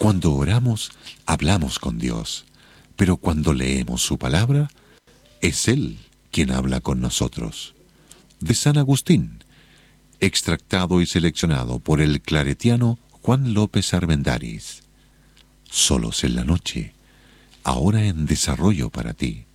Cuando oramos, hablamos con Dios, pero cuando leemos su palabra, es Él quien habla con nosotros. De San Agustín, extractado y seleccionado por el claretiano Juan López Armendáriz. Solos en la noche, ahora en desarrollo para ti.